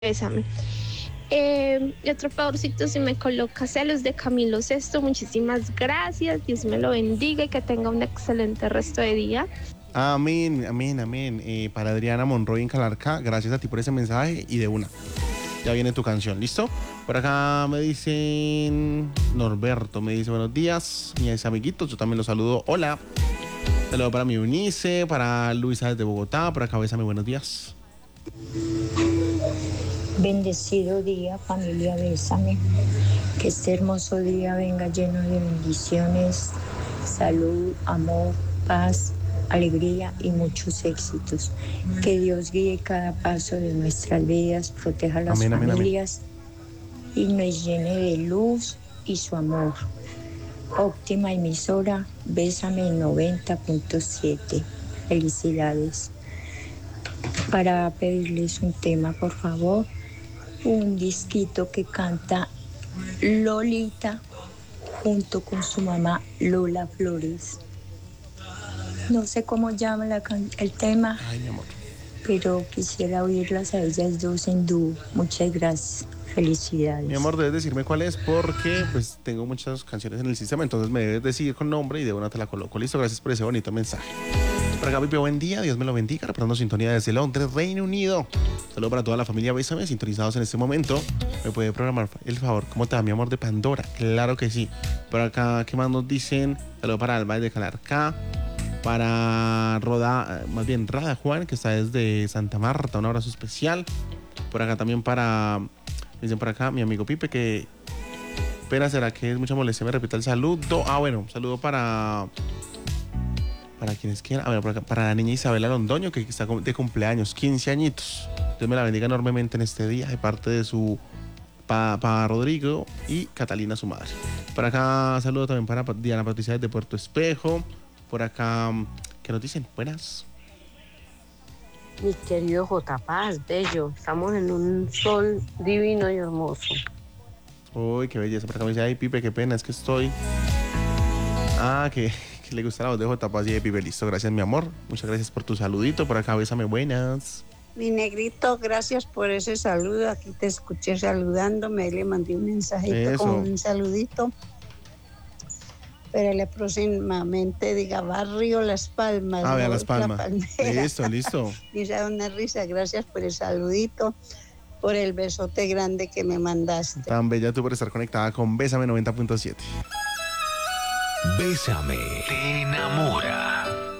Bésame. Y otro favorcito, si me coloca Celos de Camilo Sesto, muchísimas gracias, Dios me lo bendiga y que tenga un excelente resto de día. Amén, amén, amén. Para Adriana Monroy en Calarcá, gracias a ti por ese mensaje y de una. Ya viene tu canción, ¿listo? Por acá me dicen, Norberto me dice buenos días, mis amiguitos, yo también los saludo, hola. Saludo para mi Unice, para Luisa desde Bogotá, por acá bésame, buenos días. Bendecido día, familia, bésame. Que este hermoso día venga lleno de bendiciones, salud, amor, paz, alegría y muchos éxitos. Que Dios guíe cada paso de nuestras vidas, proteja a las familias y nos llene de luz y su amor. Óptima emisora, bésame 90.7. Felicidades. Para pedirles un tema, por favor. Un disquito que canta Lolita junto con su mamá Lola Flores. No sé cómo llama el tema. Ay, mi amor. Pero quisiera oírlas a ellas dos en dúo. Muchas gracias. Felicidades. Mi amor, debes decirme cuál es porque pues tengo muchas canciones en el sistema, entonces me debes decir con nombre y de una te la coloco. Listo, gracias por ese bonito mensaje. Por acá, Pipe, buen día, Dios me lo bendiga, reparando sintonía desde Londres, Reino Unido. Saludo para toda la familia Bésame, sintonizados en este momento. ¿Me puede programar el favor? ¿Cómo te va, mi amor de Pandora? Claro que sí. Por acá, ¿qué más nos dicen? Saludo para Alba de Calarcá. Para Rada Juan, que está desde Santa Marta, un abrazo especial. Por acá también dicen por acá, mi amigo Pipe, que... Espera, ¿será que es mucha molestia? Me repita el saludo. Bueno, saludo para quienes quieran. A ver, por acá, para la niña Isabela Londoño, que está de cumpleaños, 15 añitos. Dios me la bendiga enormemente en este día, de parte de su papá Rodrigo y Catalina, su madre. Por acá, saludo también para Diana Patricia de Puerto Espejo. Por acá, ¿qué nos dicen? Buenas. Mi querido J. Paz, bello. Estamos en un sol divino y hermoso. Uy, qué belleza. Por acá me dice, ay, Pipe, qué pena, es que estoy... que le gusta la voz de J. Paz y de Pipe. Listo, gracias, mi amor. Muchas gracias por tu saludito. Por acá, bésame, buenas. Mi negrito, gracias por ese saludo. Aquí te escuché saludándome. Le mandé un mensajito con un saludito. Pero le próximamente diga Barrio Las Palmas. Vea Las Palmas. Listo. Dice una risa, gracias por el saludito, por el besote grande que me mandaste. Tan bella tú por estar conectada con Bésame 90.7. Bésame, te enamora.